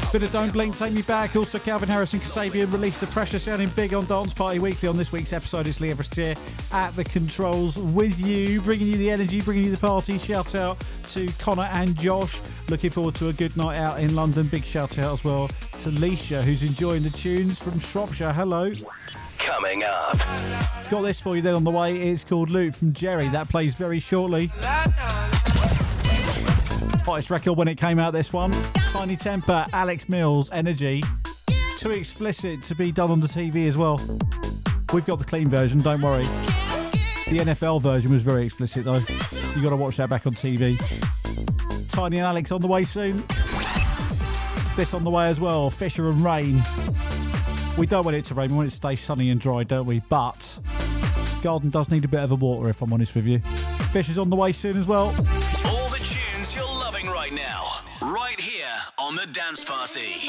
Bit of Don't Blink, Take Me Back. Also, Calvin Harris and Kasabian released the pressure sounding big on Dance Party Weekly. On this week's episode, it's Leah Fristier at the controls with you, bringing you the energy, bringing you the party. Shout out to Connor and Josh. Looking forward to a good night out in London. Big shout out as well to Leisha, who's enjoying the tunes from Shropshire. Hello. Coming up. Got this for you then on the way. It's called Loot from Jerry. That plays very shortly. Hottest record when it came out, this one. Tiny Temper, Alex Mills, Energy. Too explicit to be done on the TV as well. We've got the clean version, don't worry. The NFL version was very explicit though. You got to watch that back on TV. Tiny and Alex on the way soon. This on the way as well, Fisher and Rain. We don't want it to rain, we want it to stay sunny and dry, don't we? But garden does need a bit of a water, if I'm honest with you. Fisher's on the way soon as well. All the tunes you're loving right now, right here on The Dance Party.